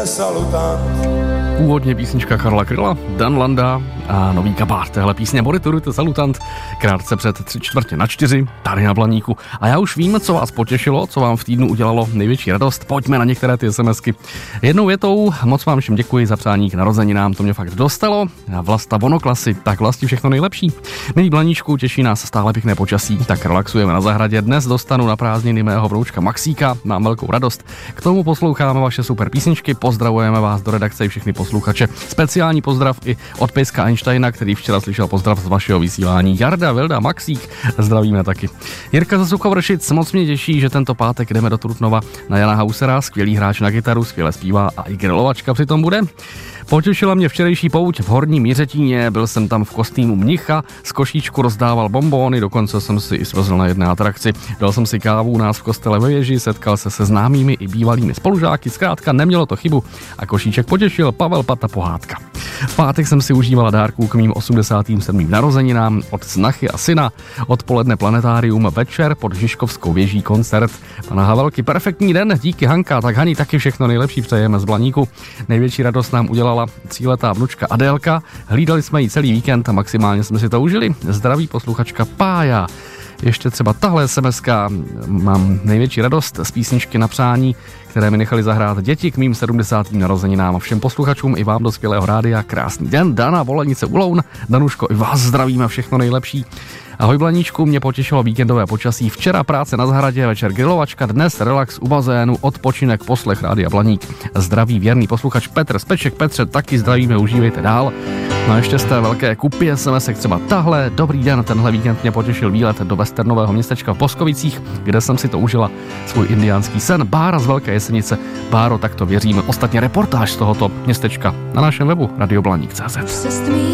Původně písnička Karla Kryla, Dan Landa a nový kabát téhle písně Moriturite Salutant, krátce před 3:45 tady na Blaníku. A já už vím, co vás potěšilo, co vám v týdnu udělalo největší radost. Pojďme na některé ty SMSky. Jednou větou, moc vám všem děkuji za přání k narozeninám, to mě fakt dostalo. Vlasta Vonoklasy, tak Vlasti všechno nejlepší. Milí Blaníčku, těší nás stále pěkné počasí, tak relaxujeme na zahradě. Dnes dostanu na prázdniny mého vroučka Maxíka, mám velkou radost. K tomu posloucháme vaše super písničky, pozdravujeme vás do redakce i všechny posluchače. Speciální pozdrav i od Pejska Einsteina, který včera slyšel pozdrav z vašeho vysílání. Jarda, Vilda, Maxík, zdravíme taky. Jirka ze Suchovršic, moc mě těší, že tento pátek jdeme do Trutnova na Jana Hausera, skvělý hráč na kytaru, skvěle zpívá a i grilovačka přitom bude. Potěšila mě včerejší pouť v Horním Jiřetíně, byl jsem tam v kostýmu mnicha, z košíčku rozdával bonbóny, dokonce jsem si i svezl na jedné atrakci. Dal jsem si kávu u nás v kostele ve věži, setkal se známými i bývalými spolužáky, zkrátka nemělo to chybu a košíček potěšil Pavel Pata Pohádka. V pátek jsem si užívala dárků k mým 87. narozeninám od snachy a syna, odpoledne planetárium, večer pod Žižkovskou věží koncert pana Havelky. Perfektní den, díky Hanka, tak Hani taky všechno nejlepší přejeme z Blaníku. Největší radost nám udělala tříletá vnučka Adélka, hlídali jsme ji celý víkend a maximálně jsme si to užili. Zdraví posluchačka Pája. Ještě třeba tahle SMSka, mám největší radost z písničky na přání, které mi nechali zahrát děti k mým 70. narozeninám. Všem posluchačům i vám do skvělého rádia krásný den. Dana, Volenice, Uloun, Danuško, i vás zdravíme, všechno nejlepší. Ahoj Blaníčku, mě potěšilo víkendové počasí. Včera práce na zahradě, večer grilovačka, dnes relax u bazénu, odpočinek, poslech Rádia Blaník. Zdraví věrný posluchač Petr Speček. Petře, taky zdravíme, užívejte dál. No a ještě z té velké kupy SMSek třeba tahle. Dobrý den, tenhle víkend mě potěšil výlet do westernového městečka v Boskovicích, kde jsem si to užila, svůj indiánský sen. Bára z Velké Jesenice. Báro, tak to věříme. Ostatně reportáž z tohoto městečka na našem webu radioblanik.cz.